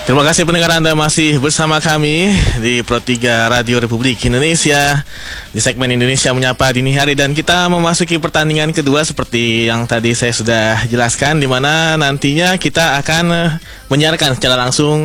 Terima kasih pendengar Anda masih bersama kami di Pro 3 Radio Republik Indonesia di segmen Indonesia Menyapa Dini Hari, dan kita memasuki pertandingan kedua seperti yang tadi saya sudah jelaskan, di mana nantinya kita akan menyiarkan secara langsung